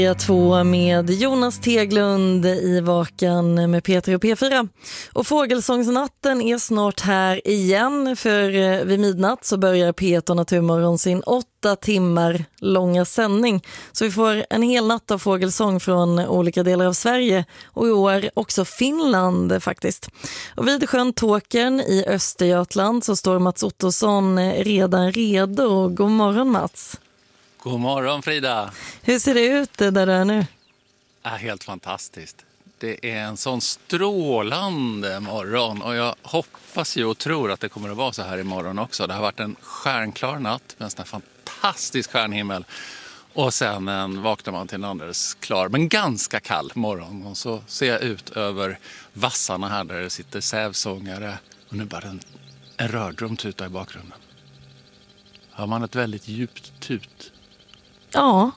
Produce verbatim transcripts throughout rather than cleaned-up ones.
Två med Jonas Teglund i Vakan med Peter och P fyra. Och Fågelsångsnatten är snart här igen, för vid midnatt så börjar P ett och Naturmorgon sin åtta timmar långa sändning. Så vi får en hel natt av fågelsång från olika delar av Sverige och i år också Finland faktiskt. Och vid sjön Tåkern i Östergötland så står Mats Ottosson redan redo. God morgon Mats. God morgon Frida. Hur ser det ut där du är nu? Ja, helt fantastiskt. Det är en sån strålande morgon och jag hoppas ju och tror att det kommer att vara så här imorgon också. Det har varit en stjärnklar natt med en fantastisk stjärnhimmel. Och sen en, vaknar man till en alldeles klar men ganska kall morgon. Och så ser jag ut över vassarna här där det sitter sävsångare. Och nu bara en, en rördrum tuta i bakgrunden. Har man ett väldigt djupt tut. Ja.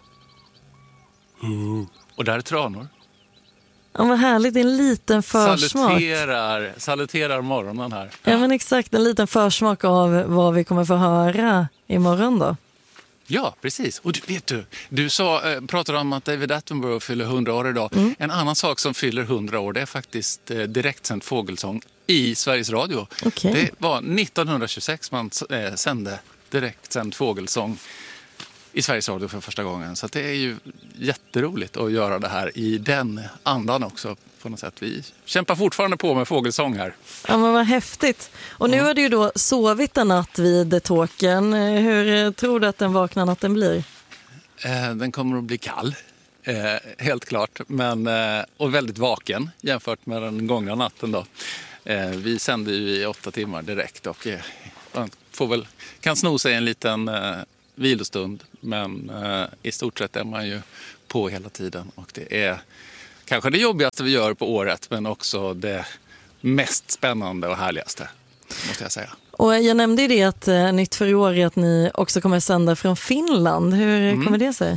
Mm. Och där är tranor. Ja, vad härligt. Det är en liten försmak. Saluterar, saluterar morgonen här. Ja, men exakt. En liten försmak av vad vi kommer få höra imorgon då. Ja, precis. Och du, vet du, du sa, eh, pratade om att David Attenborough fyller hundra år idag. Mm. En annan sak som fyller hundra år, det är faktiskt eh, direktsänd fågelsång i Sveriges Radio. Okay. Det var nittonhundratjugosex man eh, sände direktsänd fågelsång i Sveriges Radio för första gången. Så det är ju jätteroligt att göra det här i den andan också på något sätt. Vi kämpar fortfarande på med fågelsång här. Ja, men vad häftigt. Och nu mm. har du ju då sovit en natt vid Tåkern. Hur tror du att den vakna natten blir? Eh, den kommer att bli kall, eh, helt klart. Men, eh, och väldigt vaken jämfört med den gångna natten då. Eh, vi sänder ju i åtta timmar direkt och eh, får väl, kan sno sig en liten eh, vilostund. Men eh, i stort sett är man ju på hela tiden. Och det är kanske det jobbigaste vi gör på året, men också det mest spännande och härligaste, måste jag säga. Och jag nämnde ju det att eh, nytt för i år är att ni också kommer sända från Finland. Hur mm. kommer det sig?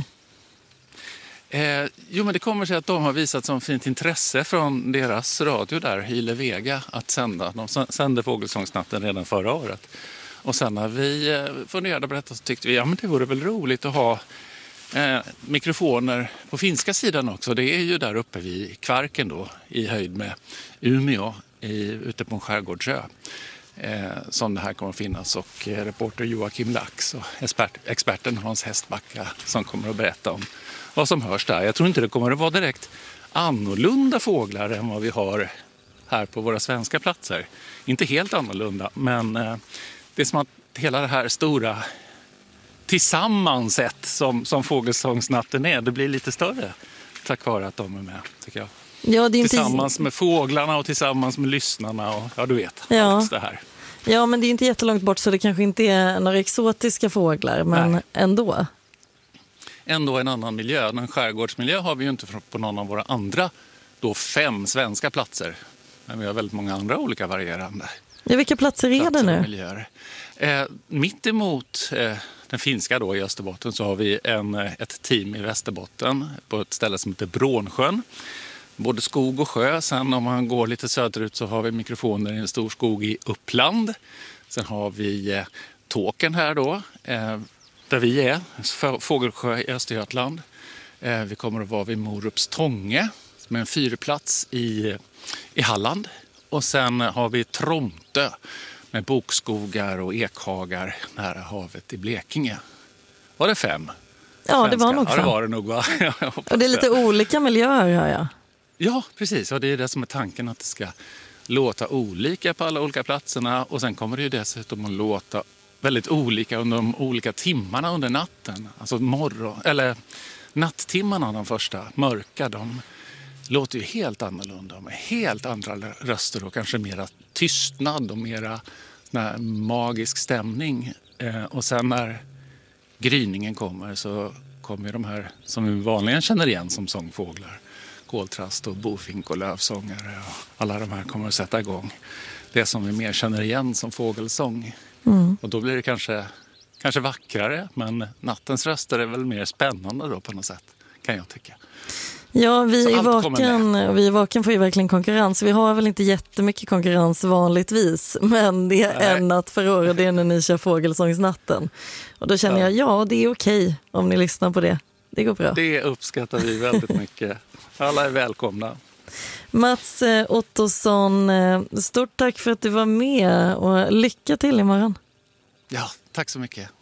Eh, jo, men det kommer sig att de har visat som fint intresse från deras radio där i Levega att sända. De sände Fågelsångsnatten redan förra året. Och sen när vi eh, funderade på detta så tyckte vi ja, men det vore väl roligt att ha eh, mikrofoner på finska sidan också. Det är ju där uppe vid Kvarken då, i höjd med Umeå, i, ute på en skärgårdsö. Eh, som det här kommer att finnas, och eh, reporter Joakim Lax och expert, experten Hans Hästbacka som kommer att berätta om vad som hörs där. Jag tror inte det kommer att vara direkt annorlunda fåglar än vad vi har här på våra svenska platser. Inte helt annorlunda, men eh, det är som att hela det här stora tillsammanset som, som Fågelsångsnatten är, det blir lite större tack vare att de är med, tycker jag. Ja, det är inte... Tillsammans med fåglarna och tillsammans med lyssnarna och ja, du vet, ja. allt det här. Ja, men det är inte jättelångt bort så det kanske inte är några exotiska fåglar, men Nej. ändå. Ändå en annan miljö. En skärgårdsmiljö har vi ju inte på någon av våra andra då fem svenska platser. Men vi har väldigt många andra olika varierande. Ja, vilka platser är det nu? Eh, mitt emot eh, den finska då i Österbotten så har vi en, ett team i Västerbotten på ett ställe som heter Brånsjön. Både skog och sjö. Sen om man går lite söderut så har vi mikrofoner i en stor skog i Uppland. Sen har vi eh, Tåkern här då, eh, där vi är, Fågelsjö i Östergötland. Eh, vi kommer att vara vid Morups Tånge med en fyrplats i, i Halland. Och sen har vi Tromtö med bokskogar och ekhagar nära havet i Blekinge. Var det fem? Ja, svenska? Det var nog fem. Ja, det var det nog, va? Och det är lite olika miljöer, hör jag. Ja, precis. Och det är det som är tanken, att det ska låta olika på alla olika platserna. Och sen kommer det ju dessutom att låta väldigt olika under de olika timmarna under natten. Alltså morgon, eller natttimmarna, de första mörka, de låter ju helt annorlunda med helt andra röster och kanske mera tystnad och mera magisk stämning. Eh, och sen när gryningen kommer så kommer de här som vi vanligen känner igen som sångfåglar. Koltrast och bofink och lövsångare och alla de här kommer att sätta igång det som vi mer känner igen som fågelsång. Mm. Och då blir det kanske, kanske vackrare, men nattens röster är väl mer spännande då på något sätt, kan jag tycka. Ja, vi i Vaken, vi i Vaken får ju verkligen konkurrens. Vi har väl inte jättemycket konkurrens vanligtvis, men det är Nej. en natt för år och det är när ni kör Fågelsångsnatten. Och då känner ja. jag, ja, det är okej om ni lyssnar på det. Det går bra. Det uppskattar vi väldigt mycket. Alla är välkomna. Mats Ottosson, stort tack för att du var med och lycka till imorgon. Ja, tack så mycket.